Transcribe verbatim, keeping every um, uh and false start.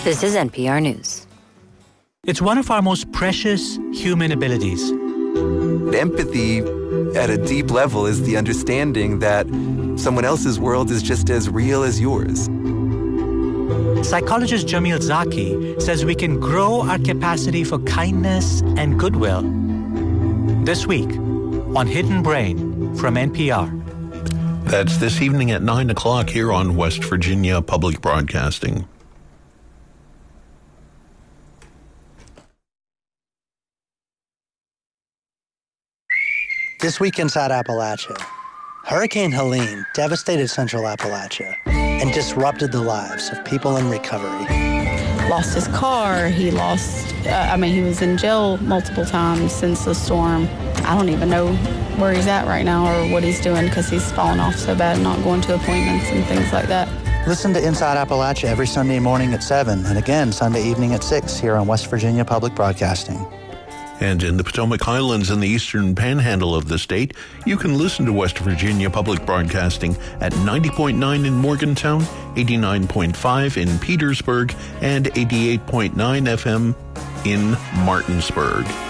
This is N P R News. It's one of our most precious human abilities. Empathy, at a deep level, is the understanding that someone else's world is just as real as yours. Psychologist Jamil Zaki says we can grow our capacity for kindness and goodwill. This week on Hidden Brain from N P R. That's this evening at nine o'clock here on West Virginia Public Broadcasting. This week inside Appalachia, Hurricane Helene devastated central Appalachia and disrupted the lives of people in recovery. Lost his car, he lost, uh, I mean, he was in jail multiple times since the storm. I don't even know where he's at right now or what he's doing because he's fallen off so bad, not going to appointments and things like that. Listen to Inside Appalachia every Sunday morning at seven and again Sunday evening at six here on West Virginia Public Broadcasting. And in the Potomac Highlands and the eastern panhandle of the state, you can listen to West Virginia Public Broadcasting at ninety point nine in Morgantown, eighty-nine point five in Petersburg, and eighty-eight point nine F M in Martinsburg.